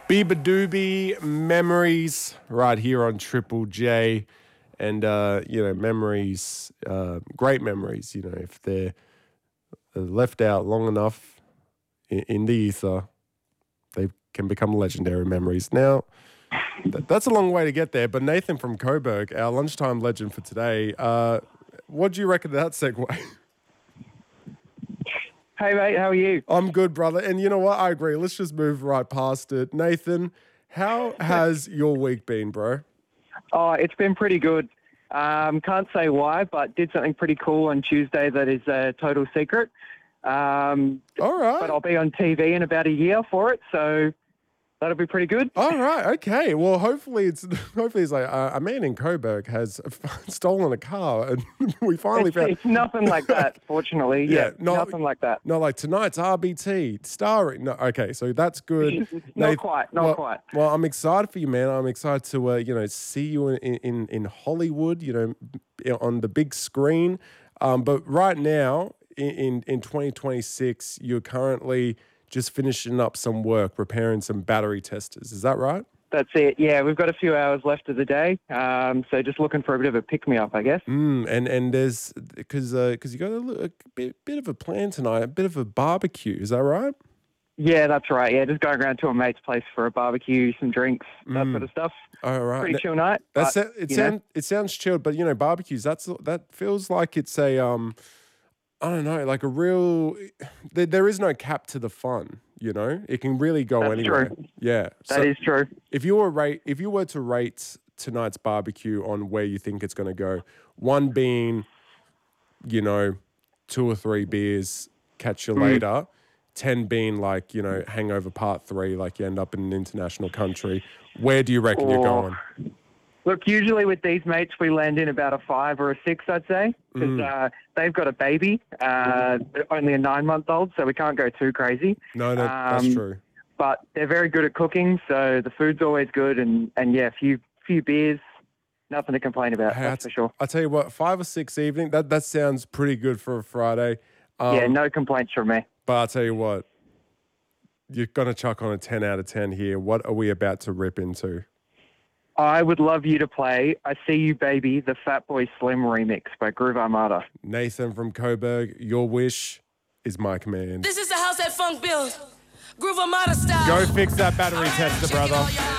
Biba Doobie memories right here on Triple J. And, memories, great memories, if they're left out long enough in the ether, they can become legendary memories. Now, that's a long way to get there. But Nathan from Coburg, our lunchtime legend for today, what do you reckon of that segue? Hey, mate, how are you? I'm good, brother. And you know what? I agree. Let's just move right past it. Nathan, how has your week been, bro? Oh, it's been pretty good. Can't say why, but did something pretty cool on Tuesday that is a total secret. All right. But I'll be on TV in about a year for it, so that'll be pretty good. All right. Okay. Well, hopefully it's like a man in Coburg has stolen a car, and we finally found. It's nothing like that, fortunately. Yeah, nothing like that. Not like tonight's RBT starring. No. Okay. So that's good. Not quite. Well, I'm excited for you, man. I'm excited to see you in Hollywood. On the big screen. But right now in 2026, you're currently just finishing up some work, repairing some battery testers. Is that right? That's it. Yeah, we've got a few hours left of the day, so just looking for a bit of a pick-me-up, I guess. And there's because you got a bit of a plan tonight, a bit of a barbecue. Is that right? Yeah, that's right. Yeah, just going around to a mate's place for a barbecue, some drinks, that sort of stuff. All right. Pretty chill night. It sounds chilled, but barbecues. That feels like it's a I don't know, like a real. There is no cap to the fun. It can really go anywhere. True. Yeah, that is true. If you were to rate tonight's barbecue on where you think it's going to go, one being, 2 or 3 beers, catch you later. 10 being like, hangover part 3, like you end up in an international country. Where do you reckon you're going? Look, usually with these mates, we land in about a 5 or a 6, I'd say, because they've got a baby, only a 9-month-old, so we can't go too crazy. No, that's true. But they're very good at cooking, so the food's always good, and yeah, a few beers, nothing to complain about, that's for sure. I'll tell you what, 5 or 6 evening, that sounds pretty good for a Friday. Yeah, no complaints from me. But I'll tell you what, you're going to chuck on a 10 out of 10 here. What are we about to rip into? I would love you to play I See You Baby, the Fatboy Slim remix by Groove Armada. Nathan from Coburg, your wish is my command. This is the house that funk built. Groove Armada style. Go fix that battery tester, brother.